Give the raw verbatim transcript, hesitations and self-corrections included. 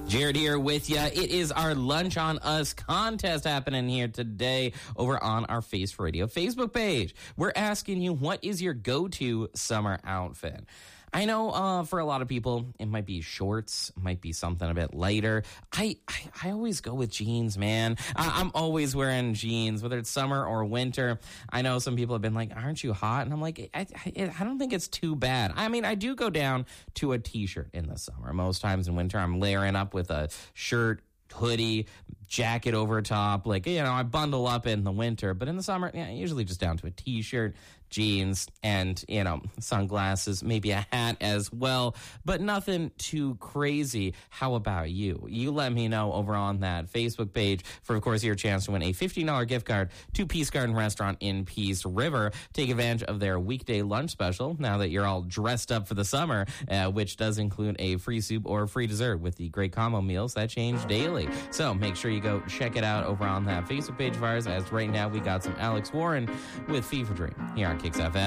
Jared here with you. It is our Lunch on Us contest happening here today over on our Face Radio Facebook page. We're asking you, what is your go-to summer outfit? I know uh, for a lot of people, it might be shorts, might be something a bit lighter. I, I, I always go with jeans, man. I, I'm always wearing jeans, whether it's summer or winter. I know some people have been like, aren't you hot? And I'm like, I, I, I don't think it's too bad. I mean, I do go down to a t-shirt in the summer. Most times in winter, I'm layering up with a shirt, hoodie, jacket over top. Like, you know, I bundle up in the winter. But in the summer, yeah, usually just down to a t-shirt, jeans, and, you know, sunglasses, maybe a hat as well, but nothing too crazy. How about you? You let me know over on that Facebook page for, of course, your chance to win a fifteen dollars gift card to Peace Garden Restaurant in Peace River. Take advantage of their weekday lunch special now that you're all dressed up for the summer, uh, which does include a free soup or free dessert with the great combo meals that change daily. So make sure you go check it out over on that Facebook page of ours, as right now we got some Alex Warren with Fever Dream here on Kicks F M.